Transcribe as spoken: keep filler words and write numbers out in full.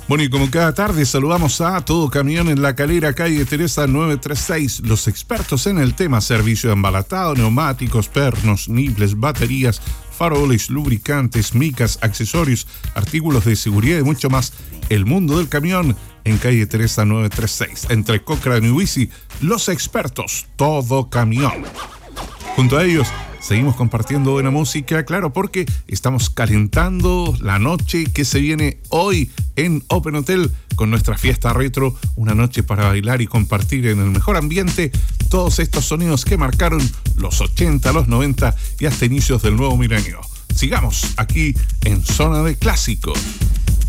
Bueno, y como cada tarde saludamos a Todo Camión en La Calera, calle Teresa novecientos treinta y seis. Los expertos en el tema: servicio de embalatado, neumáticos, pernos, nibles, baterías, faroles, lubricantes, micas, accesorios, artículos de seguridad y mucho más. El mundo del camión en calle Teresa novecientos treinta y seis. Entre Cochrane y Wizy, los expertos Todo Camión. Junto a ellos seguimos compartiendo buena música, claro, porque estamos calentando la noche que se viene hoy en Open Hotel con nuestra fiesta retro, una noche para bailar y compartir en el mejor ambiente todos estos sonidos que marcaron los ochenta, los noventa y hasta inicios del nuevo milenio. Sigamos aquí en Zona de Clásicos.